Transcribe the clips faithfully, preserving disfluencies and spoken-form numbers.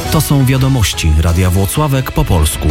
To są wiadomości Radia Włocławek po polsku.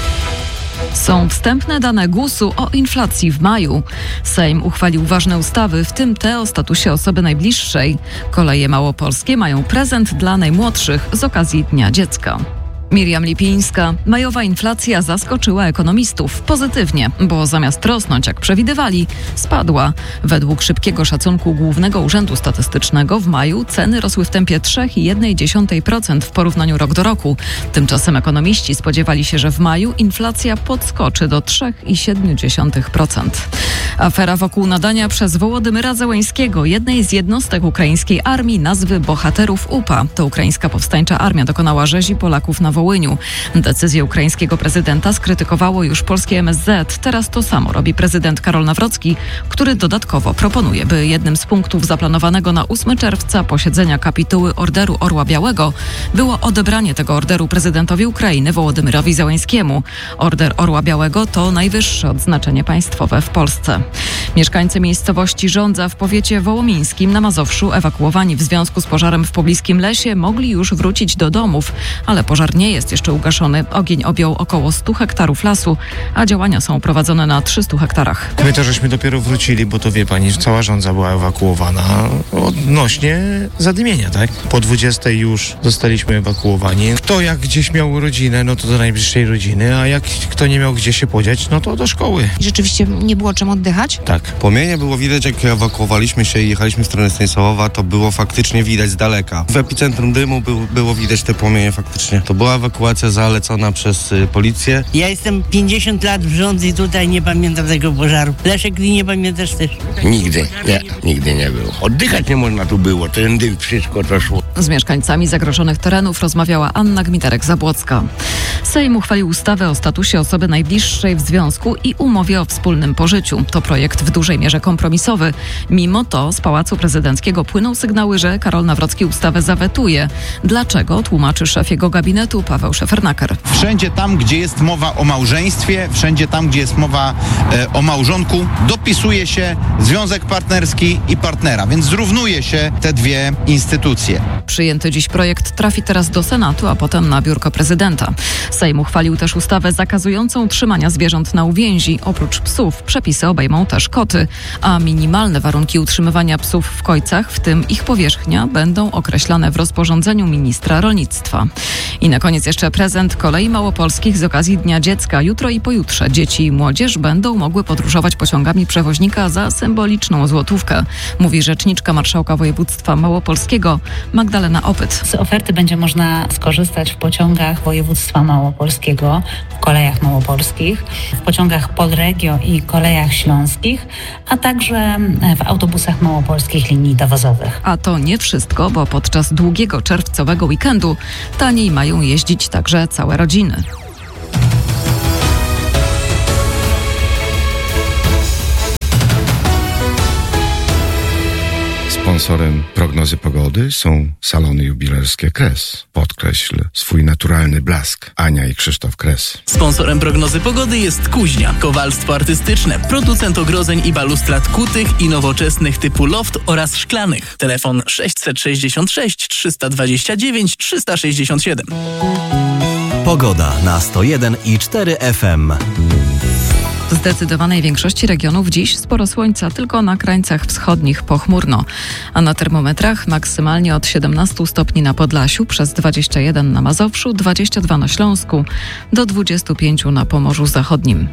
Są wstępne dane gusu o inflacji w maju. Sejm uchwalił ważne ustawy, w tym te o statusie osoby najbliższej. Koleje małopolskie mają prezent dla najmłodszych z okazji Dnia Dziecka. Miriam Lipińska. Majowa inflacja zaskoczyła ekonomistów pozytywnie, bo zamiast rosnąć jak przewidywali, spadła. Według szybkiego szacunku Głównego Urzędu Statystycznego w maju ceny rosły w tempie trzy przecinek jeden procent w porównaniu rok do roku. Tymczasem ekonomiści spodziewali się, że w maju inflacja podskoczy do trzy przecinek siedem procent. Afera wokół nadania przez Wołodymyra Zełeńskiego, jednej z jednostek ukraińskiej armii, nazwy bohaterów U P A. To ukraińska powstańcza armia dokonała rzezi Polaków na Wołyniu. Decyzję ukraińskiego prezydenta skrytykowało już polskie M S Z. Teraz to samo robi prezydent Karol Nawrocki, który dodatkowo proponuje, by jednym z punktów zaplanowanego na ósmego czerwca posiedzenia kapituły Orderu Orła Białego było odebranie tego orderu prezydentowi Ukrainy Wołodymyrowi Zełeńskiemu. Order Orła Białego to najwyższe odznaczenie państwowe w Polsce. Mieszkańcy miejscowości Żądza w powiecie wołomińskim na Mazowszu, ewakuowani w związku z pożarem w pobliskim lesie, mogli już wrócić do domów, ale pożar nie jest jeszcze ugaszony. Ogień objął około stu hektarów lasu, a działania są prowadzone na trzystu hektarach. My to żeśmy dopiero wrócili, bo to wie pani, że cała Żądza była ewakuowana odnośnie zadymienia, tak? Po dwudziestej już zostaliśmy ewakuowani. Kto jak gdzieś miał rodzinę, no to do najbliższej rodziny, a jak kto nie miał gdzie się podziać, no to do szkoły. Rzeczywiście nie było czym oddychać? Tak. Płomienie było widać, jak ewakuowaliśmy się i jechaliśmy w stronę Stanisławowa, to było faktycznie widać z daleka. W epicentrum dymu był, było widać te płomienie faktycznie. To była ewakuacja zalecona przez y, policję. Ja jestem pięćdziesiąt lat w Żądzy i tutaj nie pamiętam tego pożaru. Leszek, ty nie pamiętasz też? Nigdy, nie, nigdy nie było. Oddychać nie można tu było, ten dym, wszystko to szło. Z mieszkańcami zagrożonych terenów rozmawiała Anna Gmiterek-Zabłocka. Sejm uchwalił ustawę o statusie osoby najbliższej w związku i umowie o wspólnym pożyciu. To projekt w dużej mierze kompromisowy. Mimo to z Pałacu Prezydenckiego płyną sygnały, że Karol Nawrocki ustawę zawetuje. Dlaczego, tłumaczy szef jego gabinetu Paweł Szefernaker. Wszędzie tam, gdzie jest mowa o małżeństwie, wszędzie tam, gdzie jest mowa e, o małżonku, dopisuje się związek partnerski i partnera, więc zrównuje się te dwie instytucje. Przyjęty dziś projekt trafi teraz do Senatu, a potem na biurko prezydenta. Sejm uchwalił też ustawę zakazującą trzymania zwierząt na uwięzi. Oprócz psów przepisy obejmą też koty, a minimalne warunki utrzymywania psów w kojcach, w tym ich powierzchnia, będą określane w rozporządzeniu ministra rolnictwa. I na koniec jeszcze prezent Kolei Małopolskich z okazji Dnia Dziecka. Jutro i pojutrze dzieci i młodzież będą mogły podróżować pociągami przewoźnika za symboliczną złotówkę, mówi rzeczniczka marszałka województwa małopolskiego Magdalena Opyt. Z oferty będzie można skorzystać w pociągach województwa małopolskiego, w kolejach małopolskich, w pociągach Polregio i kolejach śląskich, a także w autobusach małopolskich linii dowozowych. A to nie wszystko, bo podczas długiego czerwcowego weekendu taniej mają jeździć także całe rodziny. Sponsorem prognozy pogody są salony jubilerskie Kres. Podkreśl swój naturalny blask. Ania i Krzysztof Kres. Sponsorem prognozy pogody jest Kuźnia, kowalstwo artystyczne, producent ogrodzeń i balustrad kutych i nowoczesnych typu loft oraz szklanych. Telefon sześćset sześćdziesiąt sześć trzysta dwadzieścia dziewięć trzysta sześćdziesiąt siedem. Pogoda na sto jeden i cztery F M. W zdecydowanej większości regionów dziś sporo słońca, tylko na krańcach wschodnich pochmurno. A na termometrach maksymalnie od siedemnastu stopni na Podlasiu, przez dwadzieścia jeden na Mazowszu, dwadzieścia dwa na Śląsku, do dwudziestu pięciu na Pomorzu Zachodnim.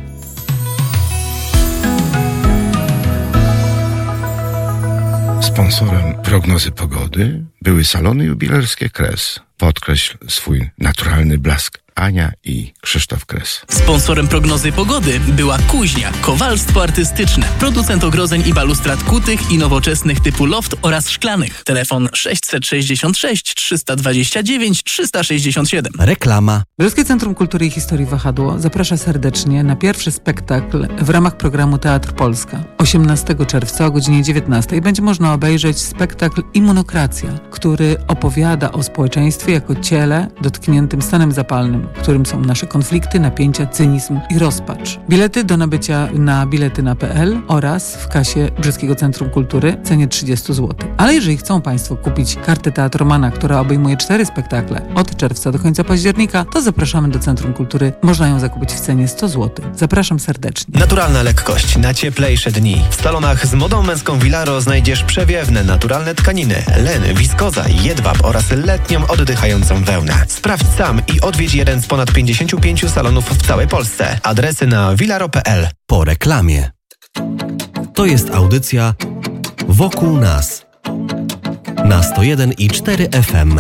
Sponsorem prognozy pogody były salony jubilerskie Kres. Podkreśl swój naturalny blask. Ania i Krzysztof Kres. Sponsorem prognozy pogody była Kuźnia, kowalstwo artystyczne, producent ogrodzeń i balustrad kutych i nowoczesnych typu loft oraz szklanych. Telefon sześćset sześćdziesiąt sześć trzysta dwadzieścia dziewięć trzysta sześćdziesiąt siedem. Reklama. Brzeskie Centrum Kultury i Historii Wahadło zaprasza serdecznie na pierwszy spektakl w ramach programu Teatr Polska. osiemnastego czerwca o godzinie dziewiętnastej będzie można obejrzeć spektakl Immunokracja, który opowiada o społeczeństwie jako ciele dotkniętym stanem zapalnym. światem, w którym są nasze konflikty, napięcia, cynizm i rozpacz. Bilety do nabycia na biletyna kropka p l oraz w kasie Brzeskiego Centrum Kultury w cenie trzydzieści złotych. Ale jeżeli chcą Państwo kupić kartę Teatromana, która obejmuje cztery spektakle od czerwca do końca października, to zapraszamy do Centrum Kultury. Można ją zakupić w cenie sto złotych. Zapraszam serdecznie. Naturalna lekkość na cieplejsze dni. W salonach z modą męską Vilaro znajdziesz przewiewne, naturalne tkaniny, len, wiskoza, jedwab oraz letnią oddychającą wełnę. Sprawdź sam i odwiedź jeden z ponad pięćdziesięciu pięciu salonów w całej Polsce. Adresy na vilaro kropka p l. Po reklamie. To jest audycja Wokół nas na sto jeden i cztery F M.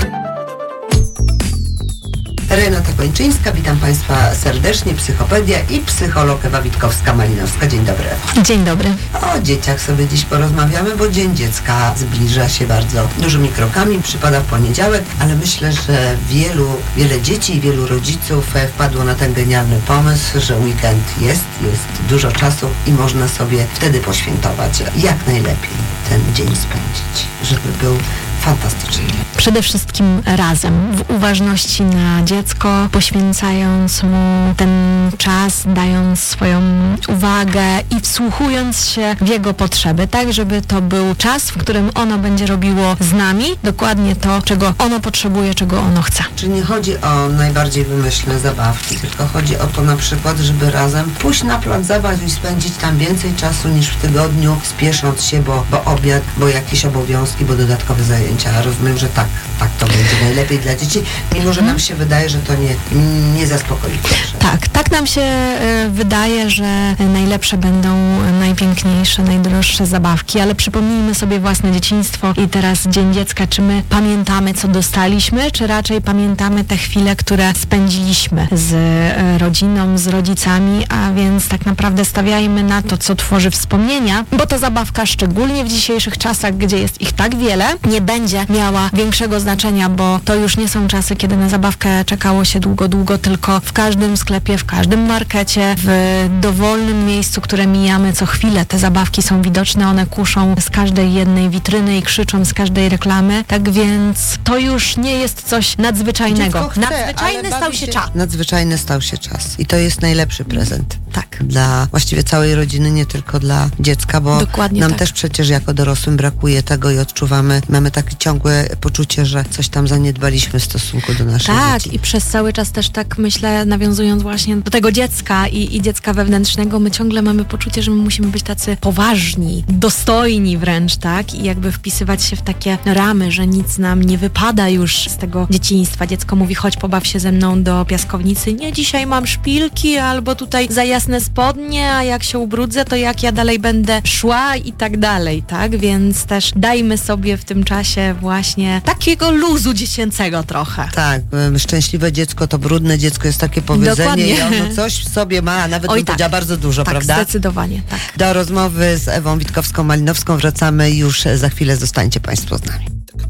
Renata Kończyńska, witam Państwa serdecznie, Psychopedia i psycholog Ewa Witkowska-Malinowska. Dzień dobry. Dzień dobry. O dzieciach sobie dziś porozmawiamy, bo Dzień Dziecka zbliża się bardzo dużymi krokami, przypada w poniedziałek, ale myślę, że wielu, wiele dzieci i wielu rodziców wpadło na ten genialny pomysł, że weekend jest, jest dużo czasu i można sobie wtedy poświętować jak najlepiej ten dzień spędzić, żeby był fantastyczny. Przede wszystkim razem, w uważności na dziecko, poświęcając mu ten czas, dając swoją uwagę i wsłuchując się w jego potrzeby, tak żeby to był czas, w którym ono będzie robiło z nami dokładnie to, czego ono potrzebuje, czego ono chce. Czy nie chodzi o najbardziej wymyślne zabawki, tylko chodzi o to na przykład, żeby razem pójść na plac zabaw i spędzić tam więcej czasu niż w tygodniu, spiesząc się, bo, bo obiad, bo jakieś obowiązki, bo dodatkowe zajęcia. Rozumiem, że tak, tak to będzie najlepiej dla dzieci, mimo że nam się wydaje, że to nie, nie zaspokoi. Tak, tak nam się y, wydaje, że najlepsze będą najpiękniejsze, najdroższe zabawki, ale przypomnijmy sobie własne dzieciństwo i teraz Dzień Dziecka, czy my pamiętamy, co dostaliśmy, czy raczej pamiętamy te chwile, które spędziliśmy z y, rodziną, z rodzicami, a więc tak naprawdę stawiajmy na to, co tworzy wspomnienia, bo ta zabawka, szczególnie w dzisiejszych czasach, gdzie jest ich tak wiele, nie będzie miała większego znaczenia, bo to już nie są czasy, kiedy na zabawkę czekało się długo, długo, tylko w każdym sklepie, w każdym markecie, w dowolnym miejscu, które mijamy co chwilę. Te zabawki są widoczne, one kuszą z każdej jednej witryny i krzyczą z każdej reklamy, tak więc to już nie jest coś nadzwyczajnego. Chce, Nadzwyczajny stał się, się czas. Nadzwyczajny stał się czas i to jest najlepszy prezent. Tak. Dla właściwie całej rodziny, nie tylko dla dziecka, bo Dokładnie nam tak. też przecież jako dorosłym brakuje tego i odczuwamy, mamy takie ciągłe poczucie, że coś tam zaniedbaliśmy w stosunku do naszych Tak, dzieci. i przez cały czas też tak myślę, nawiązując właśnie do tego dziecka i, i dziecka wewnętrznego, my ciągle mamy poczucie, że my musimy być tacy poważni, dostojni wręcz, tak? I jakby wpisywać się w takie ramy, że nic nam nie wypada już z tego dzieciństwa. Dziecko mówi, chodź pobaw się ze mną do piaskownicy. Nie, dzisiaj mam szpilki, albo tutaj za jasne spodnie, a jak się ubrudzę, to jak ja dalej będę szła i tak dalej, tak? Więc też dajmy sobie w tym czasie właśnie takiego luzu dziecięcego trochę. Tak, szczęśliwe dziecko to brudne dziecko, jest takie powiedzenie. Dokładnie. I ono coś w sobie ma, a nawet Oj, bym tak. powiedziała bardzo dużo, tak, prawda? Zdecydowanie, tak. Do rozmowy z Ewą Witkowską-Malinowską wracamy już za chwilę. Zostańcie Państwo z nami.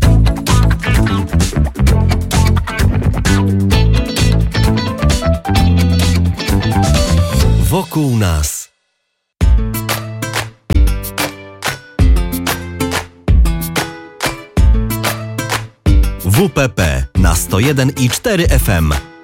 Wokół nas. W P P na sto jeden i cztery F M.